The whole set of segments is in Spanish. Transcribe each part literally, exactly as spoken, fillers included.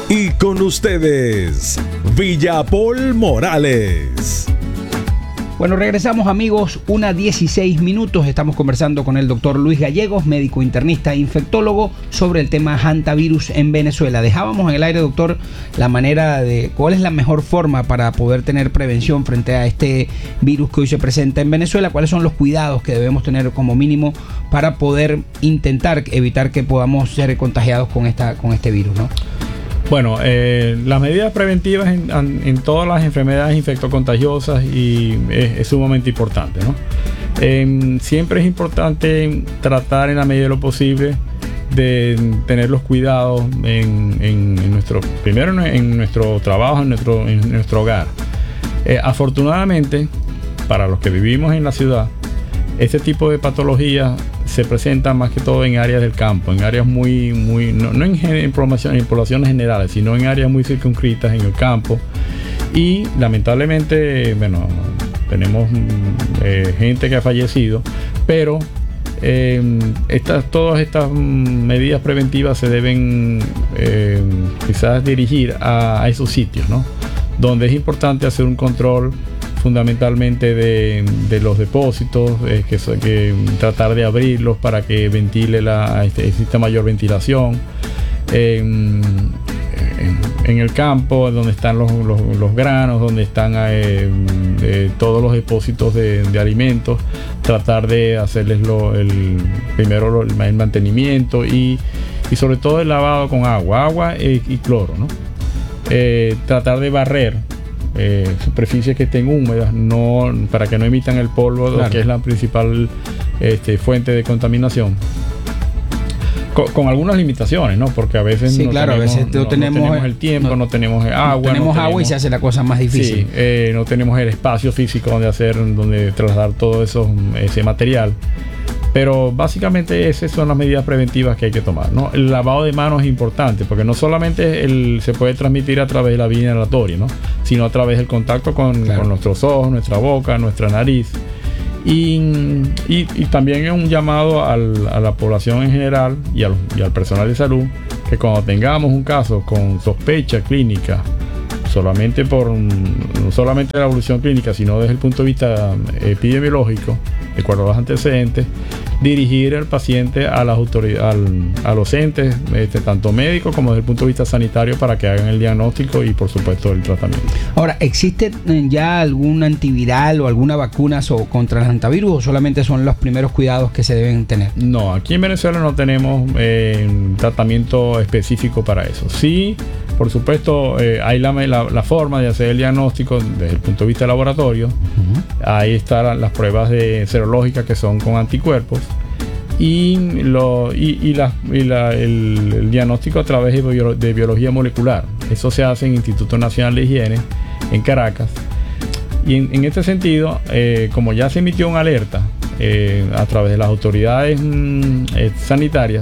Y con ustedes, Villapol Morales. Bueno, regresamos, amigos, una dieciséis minutos. Estamos conversando con el doctor Luis Gallegos, médico internista e infectólogo, sobre el tema hantavirus en Venezuela. Dejábamos en el aire, doctor, la manera de cuál es la mejor forma para poder tener prevención frente a este virus que hoy se presenta en Venezuela. ¿Cuáles son los cuidados que debemos tener como mínimo para poder intentar evitar que podamos ser contagiados con esta con este virus, ¿no? Bueno, eh, las medidas preventivas en, en todas las enfermedades infectocontagiosas y es, es sumamente importante, ¿no? Eh, siempre es importante tratar en la medida de lo posible de tener los cuidados en, en, en nuestro, primero en, en nuestro trabajo, en nuestro, en nuestro hogar. Eh, afortunadamente, para los que vivimos en la ciudad, este tipo de patologías se presentan más que todo en áreas del campo, en áreas muy, muy no, no en, en, poblaciones, en poblaciones generales, sino en áreas muy circunscritas en el campo. Y lamentablemente, bueno, tenemos eh, gente que ha fallecido, pero eh, estas, todas estas medidas preventivas se deben eh, quizás dirigir a, a esos sitios, ¿no? Donde es importante hacer un control fundamentalmente de, de los depósitos, eh, que, que tratar de abrirlos para que ventile la, este, exista mayor ventilación. Eh, en, en el campo, donde están los, los, los granos, donde están eh, eh, todos los depósitos de, de alimentos, tratar de hacerles lo, el, primero lo, el mantenimiento y, y sobre todo el lavado con agua, agua y, y cloro, ¿no? Eh, tratar de barrer Eh, superficies que estén húmedas, no, para que no emitan el polvo, claro, que es la principal este, fuente de contaminación, con, con algunas limitaciones, ¿no? Porque a veces, sí, no, claro, tenemos, a veces no, no, tenemos, no tenemos el tiempo, no, no tenemos agua, no tenemos, no agua tenemos, y se hace la cosa más difícil. Sí, eh, no tenemos el espacio físico donde hacer, donde trasladar todo eso, ese material. Pero básicamente esas son las medidas preventivas que hay que tomar, ¿no? El lavado de manos es importante porque no solamente el, se puede transmitir a través de la vía inhalatoria, ¿no? Sino a través del contacto con, claro, con nuestros ojos, nuestra boca, nuestra nariz. Y, y, y también es un llamado al, a la población en general y al, y al personal de salud que cuando tengamos un caso con sospecha clínica, solamente por no solamente la evolución clínica, sino desde el punto de vista epidemiológico, de acuerdo a los antecedentes, dirigir al paciente a las autoridades, al, a los entes, este, tanto médicos como desde el punto de vista sanitario, para que hagan el diagnóstico y por supuesto el tratamiento. Ahora, ¿existe ya algún antiviral o alguna vacuna so, contra el hantavirus o solamente son los primeros cuidados que se deben tener? No, aquí en Venezuela no tenemos eh, tratamiento específico para eso. Sí, por supuesto, eh, hay la, la, la forma de hacer el diagnóstico desde el punto de vista de laboratorio. Uh-huh. Ahí están las pruebas de serológicas que son con anticuerpos y, lo, y, y, la, y la, el, el diagnóstico a través de, bio, de biología molecular. Eso se hace en el Instituto Nacional de Higiene en Caracas. Y en, en este sentido, eh, como ya se emitió una alerta eh, a través de las autoridades mm, eh, sanitarias,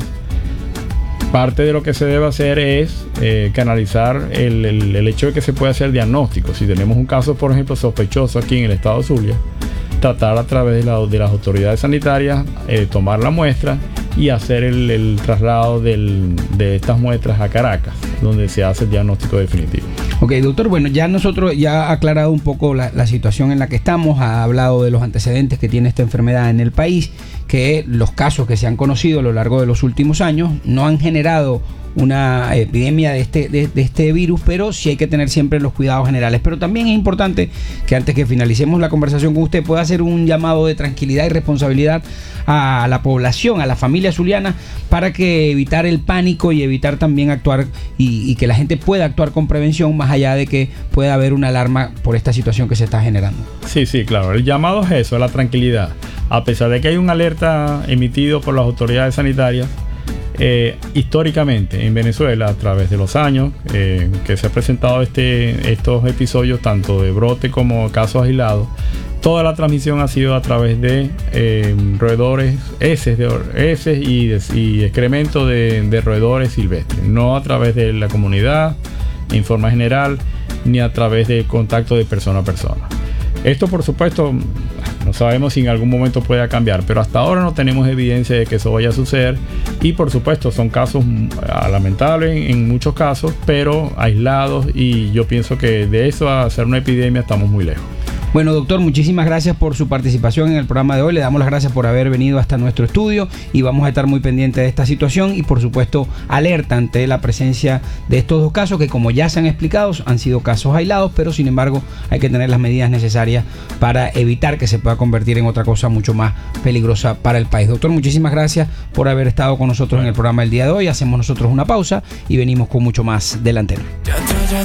parte de lo que se debe hacer es eh, canalizar el, el, el hecho de que se puede hacer diagnóstico. Si tenemos un caso, por ejemplo, sospechoso aquí en el estado Zulia, tratar a través de, la, de las autoridades sanitarias, eh, tomar la muestra y hacer el, el traslado del, de estas muestras a Caracas, donde se hace el diagnóstico definitivo. Ok, doctor, bueno, ya nosotros ya ha aclarado un poco la, la situación en la que estamos, ha hablado de los antecedentes que tiene esta enfermedad en el país, que los casos que se han conocido a lo largo de los últimos años no han generado una epidemia de este, de, de este virus, pero sí hay que tener siempre los cuidados generales. Pero también es importante que antes que finalicemos la conversación con usted pueda hacer un llamado de tranquilidad y responsabilidad a la población, a la familia zuliana, para que evitar el pánico y evitar también actuar y, y que la gente pueda actuar con prevención, más allá de que pueda haber una alarma por esta situación que se está generando. Sí, sí, claro. El llamado es eso, a la tranquilidad. A pesar de que hay una alerta emitido por las autoridades sanitarias, Eh, históricamente en Venezuela, a través de los años eh, que se ha presentado este, estos episodios, tanto de brote como casos aislados, toda la transmisión ha sido a través de eh, roedores, heces, de, heces y, de, y excremento de, de roedores silvestres, no a través de la comunidad en forma general, ni a través de contacto de persona a persona. Esto, por supuesto, No sabemos si en algún momento pueda cambiar, pero hasta ahora no tenemos evidencia de que eso vaya a suceder. Y por supuesto son casos uh, lamentables en, en muchos casos, pero aislados, y yo pienso que de eso a hacer una epidemia estamos muy lejos. Bueno, doctor, muchísimas gracias por su participación en el programa de hoy. Le damos las gracias por haber venido hasta nuestro estudio y vamos a estar muy pendientes de esta situación y, por supuesto, alerta ante la presencia de estos dos casos que, como ya se han explicado, han sido casos aislados, pero sin embargo hay que tener las medidas necesarias para evitar que se pueda convertir en otra cosa mucho más peligrosa para el país. Doctor, muchísimas gracias por haber estado con nosotros en el programa el día de hoy. Hacemos nosotros una pausa y venimos con mucho más de la antena.